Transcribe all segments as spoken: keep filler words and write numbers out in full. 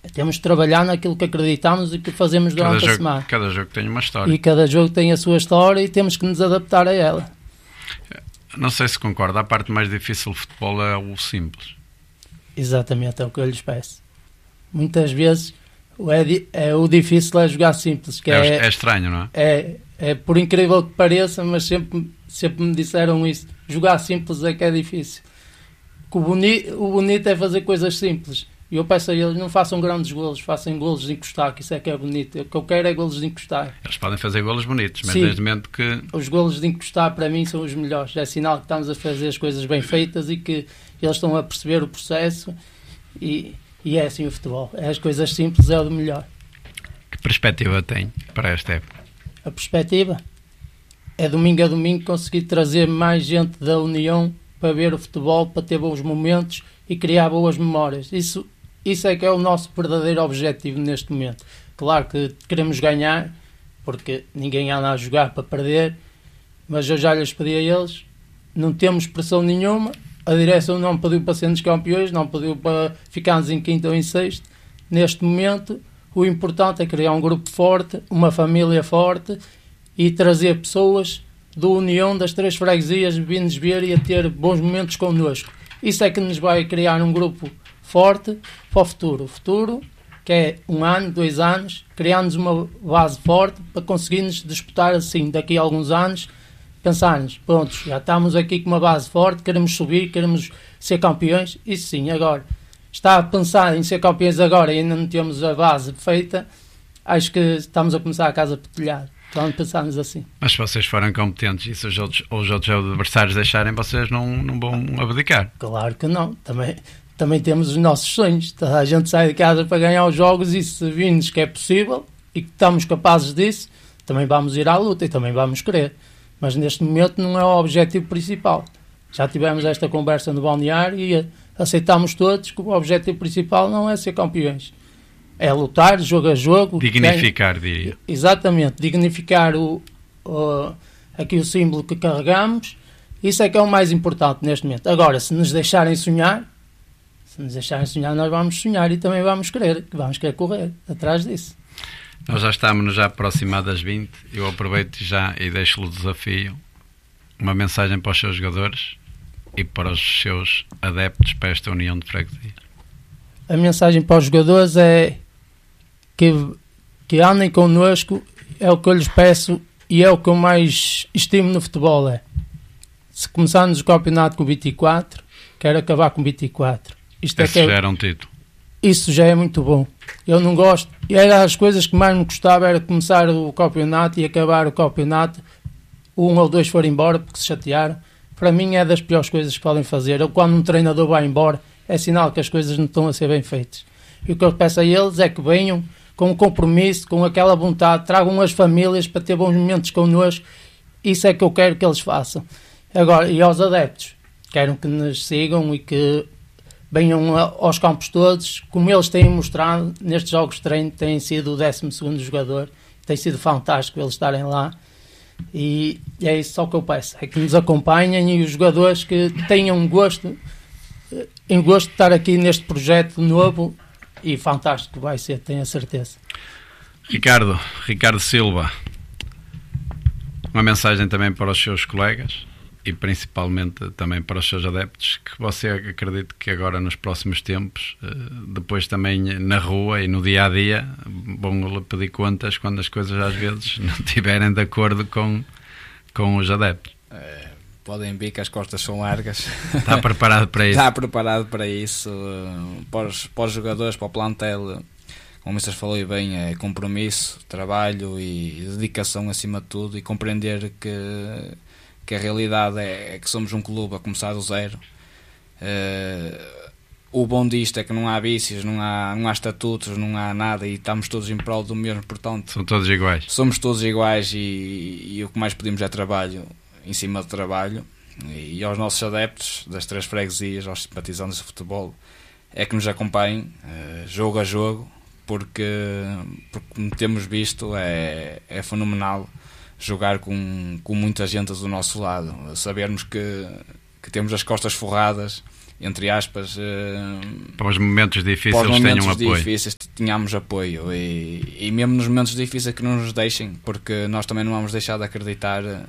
Temos de trabalhar naquilo que acreditamos e que fazemos durante cada jogo, a semana. Cada jogo tem uma história. E cada jogo tem a sua história e temos que nos adaptar a ela. Não sei se concorda, a parte mais difícil do futebol é o simples. Exatamente, é o que eu lhes peço. Muitas vezes o, é, é, o difícil é jogar simples. Que é, é, é estranho, não é? é? É por incrível que pareça, mas sempre, sempre me disseram isso. Jogar simples é que é difícil. O, boni, o bonito é fazer coisas simples. E eu peço a eles, não façam grandes golos, façam golos de encostar, que isso é que é bonito. O que eu quero é golos de encostar. Eles podem fazer golos bonitos, mas Sim, desde o momento que... os golos de encostar para mim são os melhores. É sinal que estamos a fazer as coisas bem feitas e que eles estão a perceber o processo e, e é assim o futebol. É as coisas simples, é o do melhor. Que perspectiva tem para esta época? A perspectiva é domingo a domingo conseguir trazer mais gente da União para ver o futebol, para ter bons momentos e criar boas memórias. Isso Isso é que é o nosso verdadeiro objetivo neste momento. Claro que queremos ganhar, porque ninguém anda a jogar para perder, mas eu já lhes pedi a eles, não temos pressão nenhuma, a direção não pediu para sermos campeões, não pediu para ficarmos em quinto ou em sexto. Neste momento, o importante é criar um grupo forte, uma família forte e trazer pessoas da União das três freguesias vir-nos ver e a ter bons momentos connosco. Isso é que nos vai criar um grupo forte para o futuro. O futuro, que é um ano, dois anos, criarmos uma base forte para conseguirmos disputar assim, daqui a alguns anos, pensarmos, pronto, já estamos aqui com uma base forte, queremos subir, queremos ser campeões, isso sim, agora. Está a pensar em ser campeões agora e ainda não temos a base feita, acho que estamos a começar a casa por telhado. Então pensarmos assim. Mas se vocês forem competentes e se os outros, os outros adversários deixarem, vocês não, não vão abdicar? Claro que não, também... Também temos os nossos sonhos. A gente sai de casa para ganhar os jogos e se virmos que é possível e que estamos capazes disso, também vamos ir à luta e também vamos querer. Mas neste momento não é o objetivo principal. Já tivemos esta conversa no balneário e aceitamos todos que o objetivo principal não é ser campeões. É lutar, jogo a jogo. Dignificar, ganha. Diria. Exatamente. Dignificar o, o, aqui o símbolo que carregamos. Isso é que é o mais importante neste momento. Agora, se nos deixarem sonhar, Se nos deixarem sonhar, nós vamos sonhar e também vamos querer, vamos querer correr atrás disso. Nós já estamos já aproximados das vinte. Eu aproveito já e deixo-lhe o desafio, uma mensagem para os seus jogadores e para os seus adeptos para esta união de freguesia. A mensagem para os jogadores é que, que andem connosco, é o que eu lhes peço e é o que eu mais estimo no futebol. É. Se começarmos o campeonato com vinte e quatro, quero acabar com vinte e quatro. Isto Esse é que já era um título. Isso já é muito bom. Eu não gosto. E era as coisas que mais me gostava era começar o campeonato e acabar o campeonato. Um ou dois foram embora porque se chatearam. Para mim é das piores coisas que podem fazer. Eu, quando um treinador vai embora, é sinal que as coisas não estão a ser bem feitas. E o que eu peço a eles é que venham com um compromisso, com aquela vontade, tragam as famílias para ter bons momentos connosco. Isso é que eu quero que eles façam. Agora, e aos adeptos, quero que nos sigam e que venham aos campos todos, como eles têm mostrado nestes jogos de treino, têm sido o décimo segundo jogador, tem sido fantástico eles estarem lá e é isso só que eu peço, é que nos acompanhem e os jogadores que tenham gosto em gosto de estar aqui neste projeto novo e fantástico que vai ser, tenho a certeza. Ricardo, Ricardo Silva, uma mensagem também para os seus colegas e principalmente também para os seus adeptos, que você acredita que agora nos próximos tempos, depois também na rua e no dia-a-dia, vão lhe pedir contas quando as coisas às vezes não estiverem de acordo com, com os adeptos. É, podem ver que as costas são largas. Está preparado para isso? Está preparado para isso. Para os, para os jogadores, para o plantel, como o mister falou bem, é compromisso, trabalho e dedicação acima de tudo e compreender que que a realidade é, é que somos um clube a começar do zero. Uh, o bom disto é que não há vícios, não há, não há estatutos, não há nada e estamos todos em prol do mesmo, portanto... São todos iguais. Somos todos iguais e, e o que mais pedimos é trabalho, em cima de trabalho. E, e aos nossos adeptos das três freguesias, aos simpatizantes de futebol, é que nos acompanhem, uh, jogo a jogo, porque, porque como temos visto, é, é fenomenal jogar com, com muita gente do nosso lado, sabermos que, que temos as costas forradas entre aspas, uh, para os momentos difíceis, para os momentos tenham apoio. difíceis tenhamos apoio e, e mesmo nos momentos difíceis que não nos deixem, porque nós também não vamos deixar de acreditar uh,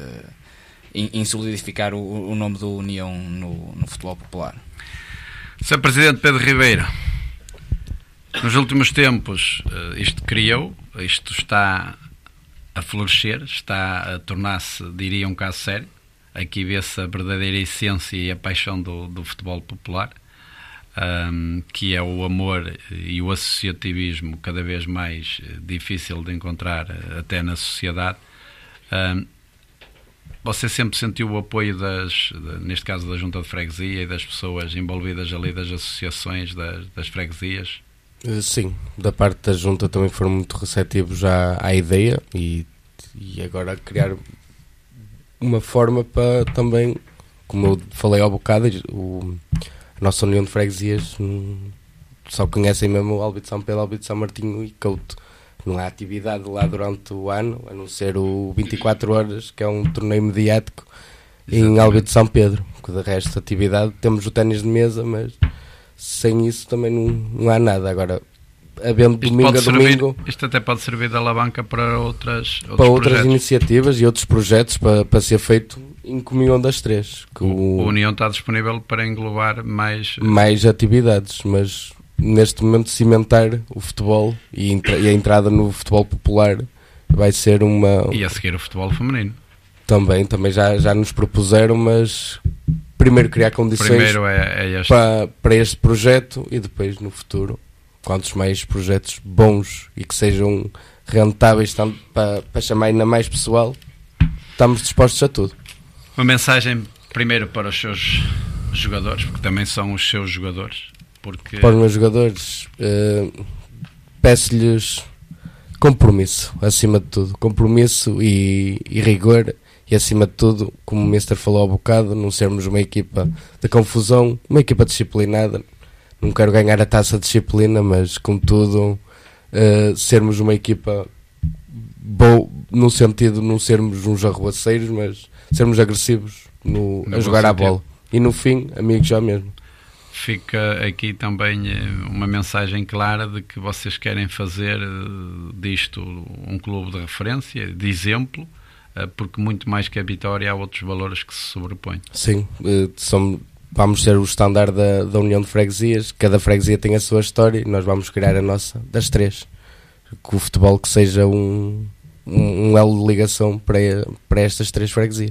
em, em solidificar o, o nome do União no, no futebol popular. senhor Presidente Pedro Ribeiro, nos últimos tempos isto criou, isto está a florescer, está a tornar-se, diria, um caso sério. Aqui vê-se a verdadeira essência e a paixão do, do futebol popular, um, que é o amor e o associativismo cada vez mais difícil de encontrar até na sociedade. Um, você sempre sentiu o apoio, das, neste caso da Junta de Freguesia e das pessoas envolvidas ali, das associações das, das freguesias? Sim, da parte da Junta também foram muito receptivos à, à ideia e, e agora criar uma forma para também, como eu falei ao bocado, o, a nossa União de Freguesias hum, só conhecem mesmo o Albi de São Pedro, Albi de São Martinho e Couto. Não há atividade lá durante o ano, a não ser o vinte e quatro horas, que é um torneio mediático. Exatamente. Em Albi de São Pedro, que de resto atividade, temos o ténis de mesa, mas sem isso também não, não há nada. Agora, havendo isto domingo a servir, domingo... Isto até pode servir de alavanca para outras para outras projetos. Iniciativas e outros projetos para, para ser feito em comunhão das três. Que o, o União está disponível para englobar mais... Mais atividades, mas neste momento cimentar o futebol e, entra, e a entrada no futebol popular vai ser uma... E a seguir o futebol feminino. Também, também já, já nos propuseram, mas... Primeiro criar condições Primeiro é, é este. Para, para este projeto e depois no futuro, quantos mais projetos bons e que sejam rentáveis tanto para, para chamar ainda mais pessoal, estamos dispostos a tudo. Uma mensagem primeiro para os seus jogadores, porque também são os seus jogadores. Porque... Para os meus jogadores, uh, peço-lhes compromisso, acima de tudo, compromisso e, e rigor. E acima de tudo, como o Mister falou há bocado, não sermos uma equipa de confusão, uma equipa disciplinada. Não quero ganhar a taça de disciplina, mas contudo, uh, sermos uma equipa boa, no sentido de não sermos uns arruaceiros, mas sermos agressivos no, a jogar à bola. E no fim, amigos já mesmo. Fica aqui também uma mensagem clara de que vocês querem fazer disto um clube de referência, de exemplo, porque muito mais que a vitória há outros valores que se sobrepõem. Sim, somos, vamos ser o standard da, da União de Freguesias. Cada freguesia tem a sua história e nós vamos criar a nossa das três. Que o futebol que seja um, um, um elo de ligação para, para estas três freguesias.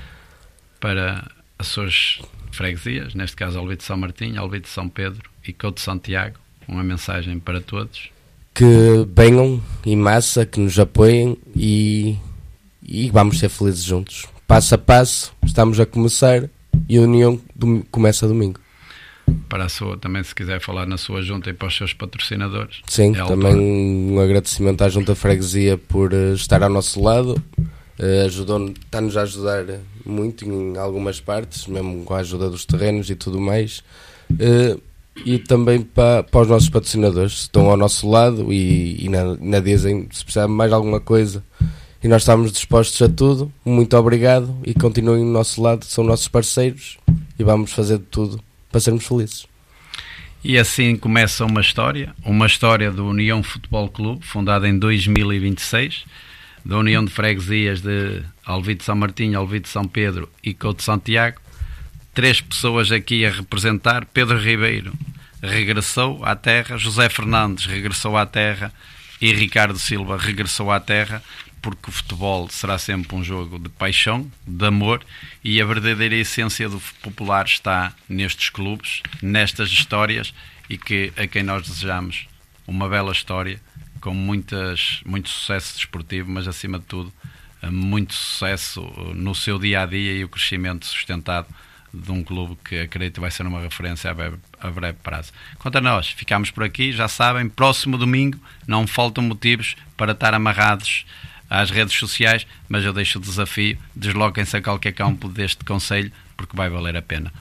Para as suas freguesias, neste caso Albi de São Martinho, Albi de São Pedro e Couto de Santiago, uma mensagem para todos. Que venham em massa, que nos apoiem e... e vamos ser felizes juntos. Passo a passo, estamos a começar e a União dom- começa domingo. Para a sua, também se quiser falar na sua junta e para os seus patrocinadores. Sim, é também um agradecimento à Junta de Freguesia por uh, estar ao nosso lado. Uh, ajudou, está-nos a ajudar muito em algumas partes, mesmo com a ajuda dos terrenos e tudo mais. Uh, e também para, para os nossos patrocinadores, que estão ao nosso lado e, e na, na dizem se precisar de mais alguma coisa. E nós estamos dispostos a tudo. Muito obrigado e continuem do nosso lado, são nossos parceiros e vamos fazer de tudo para sermos felizes. E assim começa uma história, uma história do União Futebol Clube, fundada em dois mil e vinte e seis, da União de Freguesias de Alvi de São Martinho, Alvi de São Pedro e Couto de Santiago. Três pessoas aqui a representar. Pedro Ribeiro regressou à terra, José Fernandes regressou à terra e Ricardo Silva regressou à terra, porque o futebol será sempre um jogo de paixão, de amor, e a verdadeira essência do popular está nestes clubes, nestas histórias, e que a quem nós desejamos uma bela história, com muitas, muito sucesso desportivo, mas acima de tudo, muito sucesso no seu dia-a-dia e o crescimento sustentado de um clube que acredito vai ser uma referência a breve, a breve prazo. Quanto a nós, ficamos por aqui, já sabem, próximo domingo não faltam motivos para estar amarrados às redes sociais, mas eu deixo o desafio, desloquem-se a qualquer campo deste concelho, porque vai valer a pena.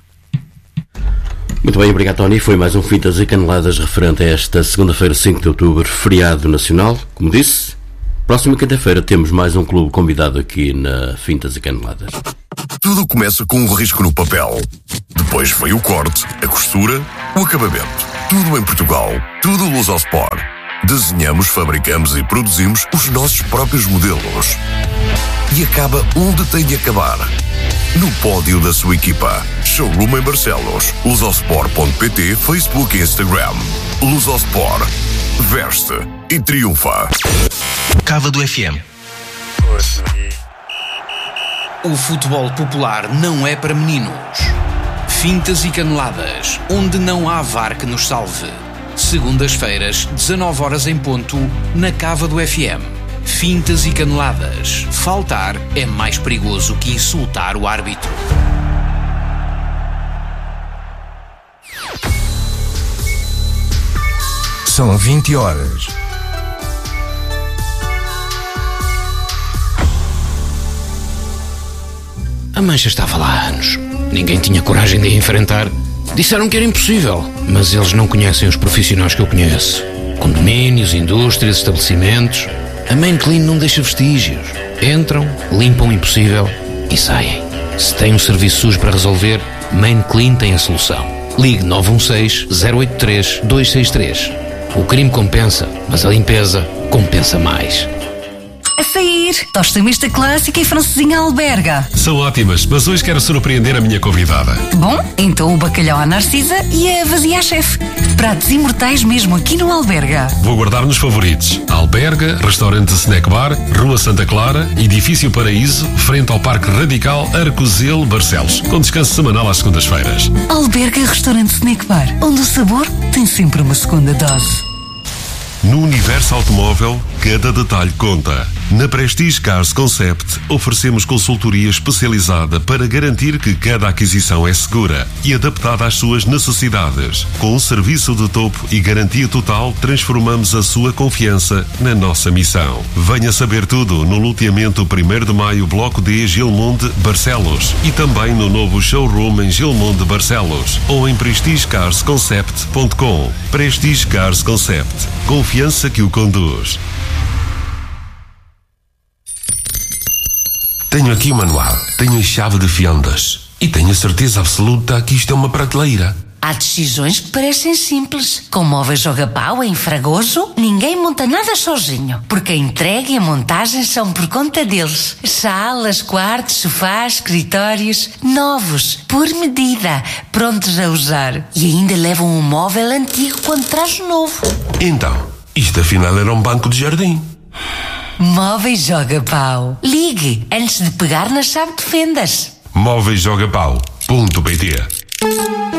Muito bem, obrigado Tony. Foi mais um Fitas e Caneladas referente a esta segunda-feira, cinco de outubro, feriado nacional. Como disse, Próxima quinta-feira temos mais um clube convidado aqui na Fintas e Caneladas. Tudo começa com um risco no papel. Depois vem o corte, a costura, o acabamento. Tudo em Portugal. Tudo Lusospor. Desenhamos, fabricamos e produzimos os nossos próprios modelos. E acaba onde tem de acabar. No pódio da sua equipa. Showroom em Barcelos. lusospor ponto pt, Facebook e Instagram. Lusospor. Veste e triunfa. Cava do F M. O futebol popular não é para meninos. Fintas e Caneladas, onde não há V A R que nos salve. Segundas-feiras, dezanove horas em ponto, na Cava do F M. Fintas e Caneladas. Faltar é mais perigoso que insultar o árbitro. São vinte horas. A mancha estava lá há anos. Ninguém tinha coragem de a enfrentar. Disseram que era impossível, mas eles não conhecem os profissionais que eu conheço. Condomínios, indústrias, estabelecimentos. A Main Clean não deixa vestígios. Entram, limpam o impossível e saem. Se tem um serviço sujo para resolver, Main Clean tem a solução. Ligue nove um seis, zero oito três, dois seis três. O crime compensa, mas a limpeza compensa mais. A sair, tosta mista clássica e francesinha alberga. São ótimas, mas hoje quero surpreender a minha convidada. Bom, então o bacalhau à Narcisa e a vazia à chefe. Pratos imortais mesmo aqui no Alberga. Vou guardar nos favoritos. Alberga, restaurante Snack Bar, Rua Santa Clara, Edifício Paraíso, frente ao Parque Radical Arcozelo, Barcelos, com descanso semanal às segundas-feiras. Alberga Restaurante Snack Bar, onde o sabor tem sempre uma segunda dose. No universo automóvel, cada detalhe conta. Na Prestige Cars Concept, oferecemos consultoria especializada para garantir que cada aquisição é segura e adaptada às suas necessidades. Com um serviço de topo e garantia total, transformamos a sua confiança na nossa missão. Venha saber tudo no loteamento primeiro de maio, Bloco D, Gilmonde, Barcelos, e também no novo showroom em Gilmonde, Barcelos, ou em prestige cars concept ponto com. Prestige Cars Concept. Confiança que o conduz. Tenho aqui o manual, tenho a chave de fendas e tenho a certeza absoluta que isto é uma prateleira. Há decisões que parecem simples. Com Móveis Joga Pau em Fragoso, ninguém monta nada sozinho, porque a entrega e a montagem são por conta deles. Salas, quartos, sofás, escritórios, novos, por medida, prontos a usar. E ainda levam um móvel antigo quando traz o novo. Então, isto afinal era um banco de jardim. Móveis Joga Pau. Ligue antes de pegar na chave de fendas. móveis joga pau ponto pt